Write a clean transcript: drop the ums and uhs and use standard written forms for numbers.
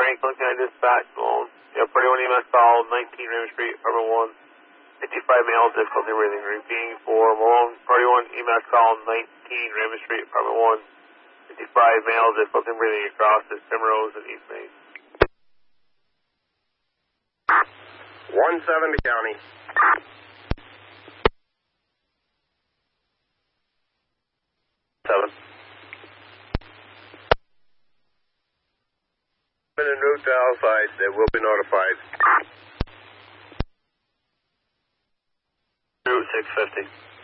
Franklin County Dispatch, Malone. You have party 1 EMS call, 19 Raymond Street, apartment 1. 55 male, difficulty breathing. Repeating for Malone, party 1 EMS call, 19 Raymond Street, apartment 1. 55 male, difficulty breathing across the Primrose and East Main. 1-7 to county. 7. En route to outside, they will be notified. Route 650.